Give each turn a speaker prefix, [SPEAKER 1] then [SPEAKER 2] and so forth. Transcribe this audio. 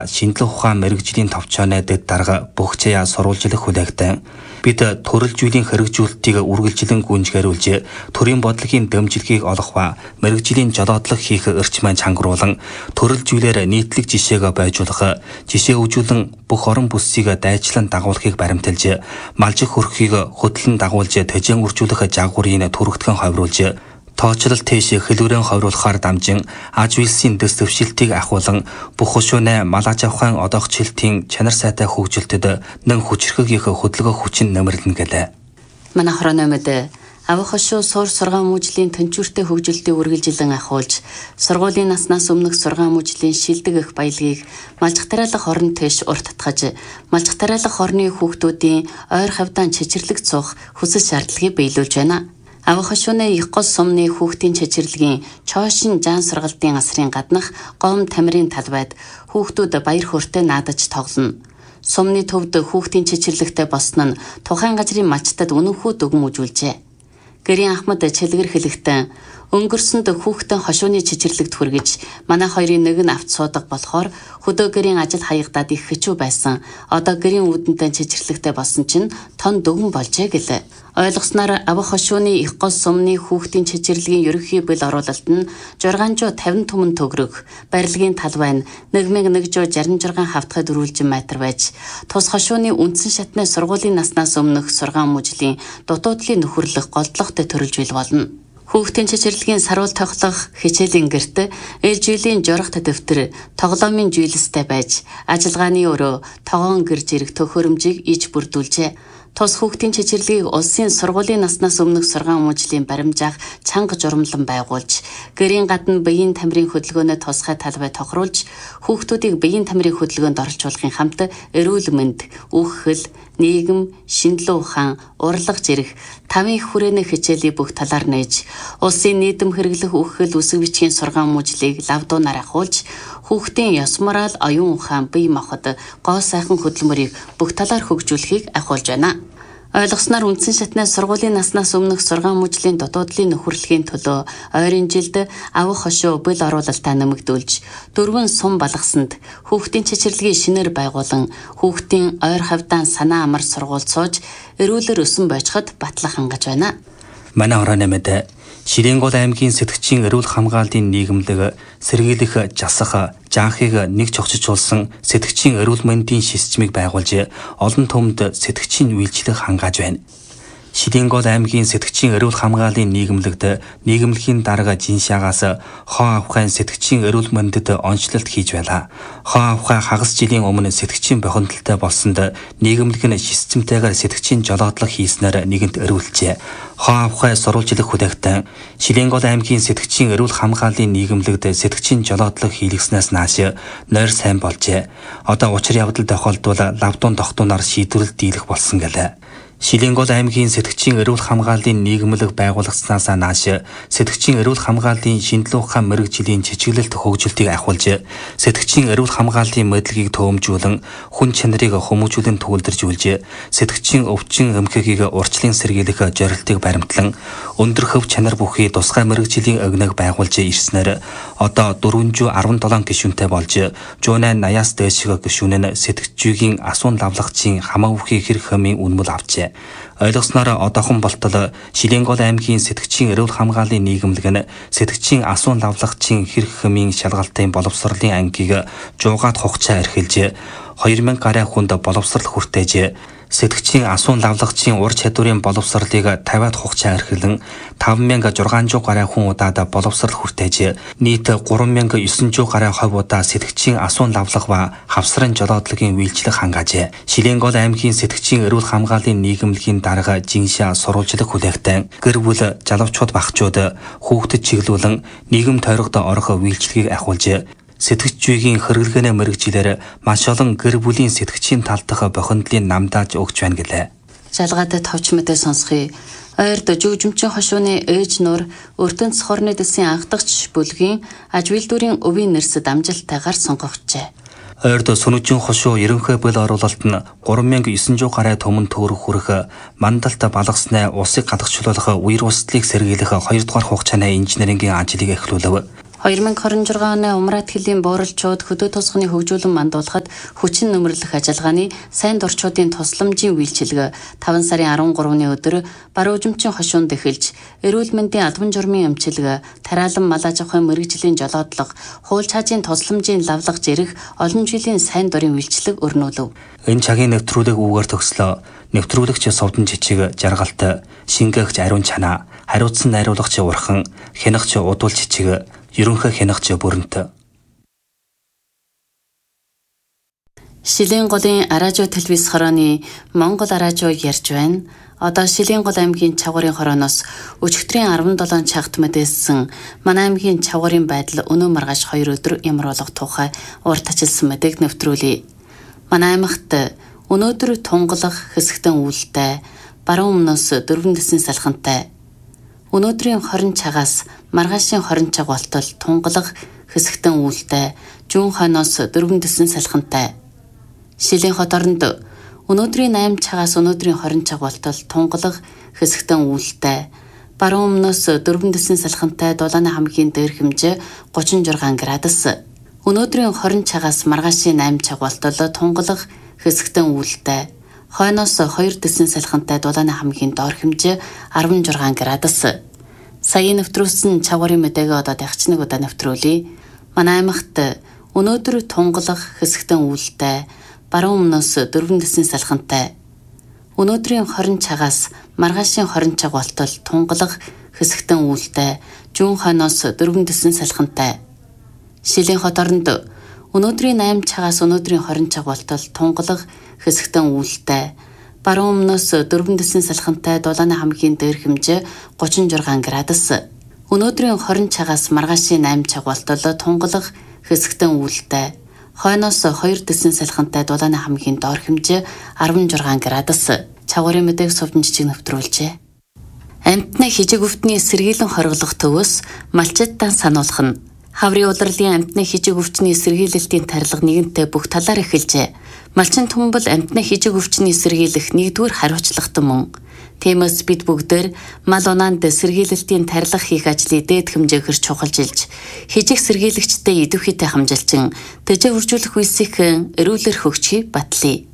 [SPEAKER 1] шинжлэх ухаан мэрэгжлийн товчооны дэд дарга бүх заяа сурвалжлах хүлээгтэн бид төрөлж үеийн хэрэгжүүлэлтийг үргэлжлэн гүйцэтгэүүлж төрийн бодлогын дэмжлэгийг олох ба мэрэгжлийн жолоодлого хийх эрчмээ чангруулан төрөлж үеэр нийтлэг жишээг байжуулах, жишээ өгжүүлэн бүх орон бүсийг дайчлан дагуулахыг баримталж, малжих хөрхийг хөтлөн дагуулж тэжээн үржүүлэх жаагуурын төрөгдгөн ховруулж тоочлол тийш хэлүүрэн ховруулахаар дамжин аж үйлсийн дэс төвшилтийг ахуулан бүх хушуунэ малаж авахын одоогчлтын чанар сайтай хөгжилтэд нэн хүчрхэг их хөдөлгөөх хүчин нэмэрлэн гэлээ.
[SPEAKER 2] Манай хрономод авах хошуу суур сургаан мужлийн тэнцвэртэй хөгжилтийг үргэлжилэн ахуулж, сургуулийн наснаас өмнөх сургаан мужлийн шилдэг их баялагийг малжих тариалах орон тэш урт татгаж, малжих тариалах орны хүүхдүүдийн ойр хавьдаан чичирлэг цуух хүсэл шаардлагыг биелүүлж байна. Авах хошууны их гол сумны хүүхдийн чичирлэгийн чоошин жаан сургалтын асрын гаднах гом тамирын талбайд хүүхдүүд баяр хөөртэй наадаж тоглоно. Сумны төвд хүүхдийн чичирлэгтэй босно нь тухайн газрын мачтад үнэнхүү дүгэн үжүүлжээ. Гэрийн Ахмад чэлгэр хэлэхдээ өнгөрсөнд хүүхдэн хошууны чичирлэгт хүргэж манай хоёрын нэг нь авт суудаг болохоор хөдөө гэрийн ажил хаягдаад их хэцүү байсан. Одоо гэрийн үүдэнтэй чичирлэгтэй болсон чинь тон дүгэн болжээ гэлээ. Ойлгосноор авах хошууны их гол сумны хүүхдийн чичирлэгийн ерөнхий бэл оруулалт нь 650 түмэн төгрөг, барилгын талбай нь 1166 хавтгад дөрвөлжин метр байж, тус хошууны үндсэн шатны сургуулийн наснаас өмнөх сургаан мужлийн дутуудлын нөхөрлөх голдлоготой төрөлж бил болно. Хүүхдийн чичирлэгийн саруул тоглох хичээлийн гэрт ээлж жилийн жорох дэвтэр тоглоомын жийлстэй байж, ажиллагааны өрөө тогоон гэр зэрэг төхөөрөмжийг иж бүрдүүлжээ. Тус хүүхдийн чичирлэгийг улсын сургуулийн наснаас өмнөх сургаан мужлийн баримжаах чанга журамлан байгуулж, гэрийн гадна биеийн тамирын хөдөлгөөнөө тусгай талбай тохируулж, хүүхдүүдийг биеийн тамирын хөдөлгөөнд оролцуулахын хамт эрүүл мэнд, үхэл, нийгэм, шинжилгээ ухаан, урлаг зэрэг 5 их хүрээний хичээлийг бүх талаар нээж, улсын нийтэм хэрэглэх үхэл үсэг бичгийн сургаан мужлыг лавдуунаар ахуулж, хүүхдийн ёс мораль, оюун ухаан, бие махбод гоо сайхан хөдөлмөрийг бүх талаар хөгжүүлэхийг ахуулж байна. Ойлгосноор үндсэн шатны сургуулийн наснаас өмнөх сургаан мужлийн дутуудлын нөхөрлөхийн төлөө ойрын жилд авах хошуу бэл оруулалтаа нэмэгдүүлж, 4 сум балгасанд хүүхдийн чичирлэгийн шинээр байгуулан, хүүхдийн ойр хавьдаан санаа амар сургууль сууж, эрүүлэр өсөн бойцоход батлах хангаж байна.
[SPEAKER 1] Манай хрономод Ширэнгол аймгийн сэтгчийн эрүүл хамгааллын нийгэмлэг сэргийлэх жасах жаахыг нэг чогцолжуулсан сэтгчийн эрүүл мэндийн шисжмийг байгуулж олон түмэнд сэтгчийн үйлчлэг хангааж байна. Ширэнгол аймгийн сэтгчийн эрүүл хамгааллын нийгэмлэгт нийгэмлэгийн дарга жиншаагаас хоо авахын сэтгчийн эрүүл мэндэд онцлолт хийж байлаа. Хоо авахаа хагас жилийн өмнө сэтгчийн бохирдолтой болсонд нийгэмлэг нь шисжмтэйгээр сэтгчийн жолоодлого хийснээр нэгэнт эрүүлжээ. Хоо авахаа сурвалжлах хүлээгтэн Ширэнгол аймгийн сэтгчийн эрүүл хамгааллын нийгэмлэгт сэтгчийн жолоодлого хийлгэснээс нааш нойр сайн болжээ. Одоо учир явдал тохиолдвол лавдуун тогтооноор шийдвэрлэл дийлэх болсон гэлээ. Ширэнгол аймгийн сэтгчийн эрүүл хамгааллын нийгэмлэг байгуулагдсанаас нааш сэтгчийн эрүүл хамгааллын шинжилгээ ухаан мэрэгжлийн чиглэлт хөгжилтийг ахуулж, сэтгчийн эрүүл хамгааллын мэдлэгийг төвөмжүүлэн, хүн чанарыг хүмүүжүүлэн төвлөржүүлж, сэтгчийн өвчин эмхэгийг урчлын сэргийлэх зорилтыг баримтлан, өндөр хөв чанар бүхий тусгай мэрэгжлийн өгнөг байгуулж ирснээр одоо 417 гишүүнтэй болж, 180-аас дээших гишүүн нь сэтгчийн асуун лавлагчийн хамаа бүхий хэрэг хэмээн үнэмэл авчээ. Ойлгосноор одоохон болтол Ширэнгол аймгийн сэтгчийн эрүүл хамгааллын нийгэмлэг нь сэтгчийн асуун лавлагчийн хэрэг хэмээн шалгалтын боловсролын ангийг 100-аад хугацаа эрхэлж, 2000 гаруй хүнд боловсрол хүртээж, сэтгчийн асуун лавлагчийн ур чадварын боловсролыг 50-аад хугацаа эрхэлэн 5600 гаруй хүн удаад боловсрол хүртээж, нийт 3900 гаруй хувь удаа сэтгчийн асуун лавлах ба хавсрын жолоодлогын үйлчлэг хангаажээ. Ширэнгол аймгийн сэтгчийн эрүүл хамгааллын нийгэмлэгийн дарга жиншаа сурвалжлах хүлээгтэн гэр бүл залуучууд багчууд хүүхдэд чиглүүлэн нийгэм тойрогт орох үйлчлэгийг ахуулж, сэтгчийн хэрэглэгээний мэрэгчлэр маш олон гэр бүлийн сэтгчийн тал дахь бохиндлын намдааж өгч байна гэлээ.
[SPEAKER 2] Жалгаатай товч мэдээ сонсхий. Ойрд жүгжимчин хошууны ээж нуур өртөн цохорны дэсийн анхдагч бүлгийн аж үйлдвэрийн өвийн нэрсэд амжилттайгаар сонгогджээ.
[SPEAKER 1] Ойрд сүнүжин хошуу ерөнхий бэл оруулалт нь 3900 гаруй түмэн төгрөг хүрэх мандалт балгаснаа улсыг гадагшлуулах үер усдлыг сэргийлэх 2 дугаар хугацааны инженерингийн ажлыг эхлүүлв.
[SPEAKER 2] 2026 оны Умрат хэллийн бууралчууд хөдөө тосгоны хөгжүүлэн мандуулахад хүчин нөмрлөх ажиллагааны сайн дурчуудын тусламжийн үйлчилгээ 5 сарын 13-ны өдөр баруун жимчин хошуунд эхэлж, эрүүл мэндийн албан журмын эмчилгээ, тариалан мал аж ахуйн мэргэжлийн жолоодлого, хууль чаажийн тусламжийн лавлага зэрэг олон жилийн сайн дурын үйлчлэг өрнүүлв.
[SPEAKER 1] Энэ цагийн нэвтрүүлэг үүгээр төгслөө. Нэвтрүүлэгч Совдон Жижиг жаргалтай, шингээгч Ариун Чанаа, хариуцсан найруулагч Урхан, хянагч Удул Жижиг, ерөнхий хянагч Бүрэнт.
[SPEAKER 2] Шилийн голын Аражуу телевиз хорооны Монгол Аражуу ярьж байна. Одоо Шилийн гол аймгийн Чавгарын хорооноос өчигдрийн 17 цагт мэдээлсэн манай аймгийн Чавгарын байдал өнөө маргааш 2 өдөр ямар болох тухай урт ажилласан мэдээг нэвтрүүлье. Манай аймагт өнөөдөр тунгалах хэсэгтэн үүлтэй, баруун өмнөөс 4 дэсэн салхантай. Өнөөдрийн 20 цагаас маргаашийн 20 цаг болтол тунгалах хэсэгтэн үүлтэй, зүүн хойноос 4 дэсэн салхантай. Шилийн хот оронд өнөөдрийн 8 цагаас өнөөдрийн 20 цаг болтол тунгалах хэсэгтэн үүлтэй, баруун өмнөөс 4 дэсэн салхантай. Дулааны хамгийн дээд хэмжээ 36 градус. Өнөөдрийн 20 цагаас маргаашийн 8 цаг болтол тунгалах хэсэгтэн үүлтэй, хойноос 2 дэсэн салхантай. Дулааны хамгийн доор хэмжээ 16 градус. Сая нэвтрүүлсэн Чавгарын мэдээгээ одоо дахиж нэг удаа нэвтрүүлье. Манай аймагт өнөөдөр тунгалах хэсэгтэн үүлтэй, баруун өмнөөс 4 дэсэн салхантай. Өнөөдрийн 20 цагаас маргаашийн 20 цаг болтол тунгалах хэсэгтэн үүлтэй, зүүн хойноос 4 дэсэн салхантай. Шилийн хот оронд өнөөдрийн 8 цагаас өнөөдрийн 20 цаг болтол тунгалах хэсэгтэн үүлтэй, баруун өмнөөс 4 дэсэн салхантай. Дулааны хамгийн дээд хэмжээ 36 градус. Өнөөдрийн 20 цагаас маргаашийн 8 цаг болтол тунгалах хэсэгтэн үүлтэй, хойноос 2 дэсэн салхантай. Дулааны хамгийн доор хэмжээ 16 градус. Чавгарын мэдээг Совдон Жижиг нэвтрүүлжээ. Амьтны хижиг өвтний сэргийлэн хориглох төвөөс малчидтан сануулах нь. Хаврын улирлын амьтны хижиг өвчний сэргийлэлтийн тарилга нэгэнтээ бүх талаар эхэлжээ. Малчин түмбэл амьтны хижиг өвчний сэргийлэх нэгдүгээр хариуцлагатай мөн. Тиймээс бид бүгдээр мал унаанд сэргийлэлтийн тарилга хийх ажлыг дээд хэмжээгээр чухалчилж, хижиг сэргийлэгчтэй идэвхийтэй хамжилчин тэжээ үржүүлэх үйлсийн эрүүлэр хөгжихийг батлая.